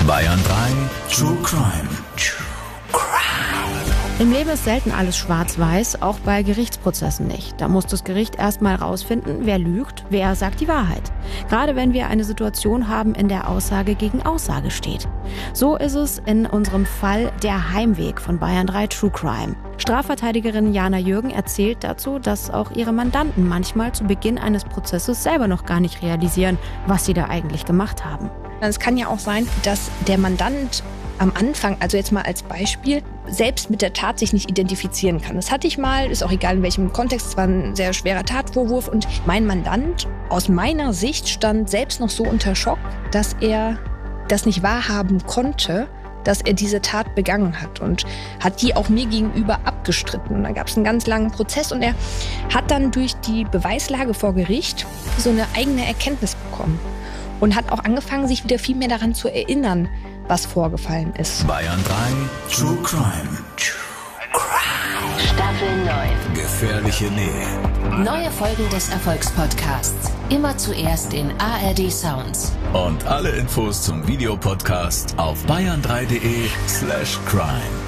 Bayern 3 True Crime. Im Leben ist selten alles schwarz-weiß, auch bei Gerichtsprozessen nicht. Da muss das Gericht erstmal rausfinden, wer lügt, wer sagt die Wahrheit. Gerade wenn wir eine Situation haben, in der Aussage gegen Aussage steht. So ist es in unserem Fall Der Heimweg von Bayern 3 True Crime. Strafverteidigerin Jana Jürgen erzählt dazu, dass auch ihre Mandanten manchmal zu Beginn eines Prozesses selber noch gar nicht realisieren, was sie da eigentlich gemacht haben. Es kann ja auch sein, dass der Mandant am Anfang, also jetzt mal als Beispiel, selbst mit der Tat sich nicht identifizieren kann. Das hatte ich mal, ist auch egal in welchem Kontext, es war ein sehr schwerer Tatvorwurf und mein Mandant aus meiner Sicht stand selbst noch so unter Schock, dass er das nicht wahrhaben konnte, dass er diese Tat begangen hat und hat die auch mir gegenüber abgestritten. Und da gab es einen ganz langen Prozess und er hat dann durch die Beweislage vor Gericht so eine eigene Erkenntnis bekommen und hat auch angefangen, sich wieder viel mehr daran zu erinnern, was vorgefallen ist. Bayern 3 True Crime. Staffel 9. Gefährliche Nähe. Neue Folgen des Erfolgspodcasts. Immer zuerst in ARD Sounds. Und alle Infos zum Videopodcast auf bayern3.de/crime.